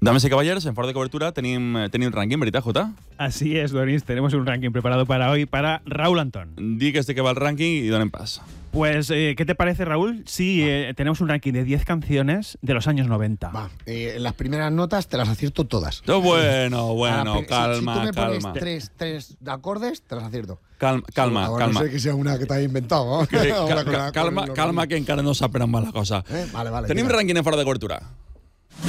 Dames y caballeros, en Fora de Cobertura tenim rànquing, veritat, Jota? Así es, Donis. Tenemos un ranking preparado para hoy para Raúl Antón. Digues de què va el rànquing i donem pas. Pues, ¿qué te parece, Raúl? Si tenemos un ranking de 10 canciones de los años 90. Va, las primeras notas te las acierto todas. Bueno, Si calma, tú me pones calma. tres acordes, te las acierto. Calma. Ahora no sé que sea una que te haya inventado, ¿no? Calma, que encara no sap per on va la cosa. Vale. Tenim rànquing en Fora de Cobertura.